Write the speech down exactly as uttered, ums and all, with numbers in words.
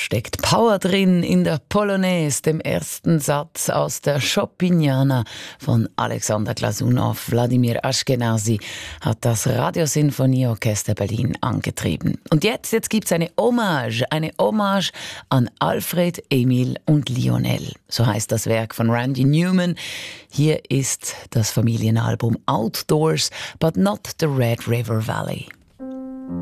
steckt Power drin in der Polonaise, dem ersten Satz aus der Chopiniana von Alexander Glasunow. Wladimir Ashkenazy hat das Radiosinfonieorchester Berlin angetrieben. Und jetzt, jetzt gibt's eine Hommage, eine Hommage an Alfred, Emil und Lionel. So heißt das Werk von Randy Newman. Hier ist das Familienalbum Outdoors, but not the Red River Valley.